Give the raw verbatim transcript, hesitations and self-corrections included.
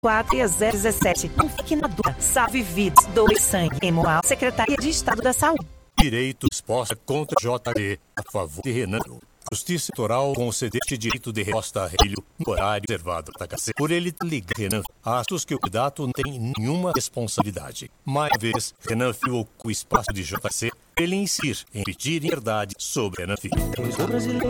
quatro zero um sete. Não fique na dúvida. Salve vidas. Doe sangue. Hemoal. Secretaria de Estado da Saúde. Direito exposta contra J D a favor de Renan. Justiça Eleitoral concedeste direito de resposta a Relho no horário reservado da H C. Por ele ligar Renan a assuntos que o candidato não tem nenhuma responsabilidade. Mais uma vez, Renan Filho com o espaço de J C, ele insistir em pedir verdade sobre Renan Filho.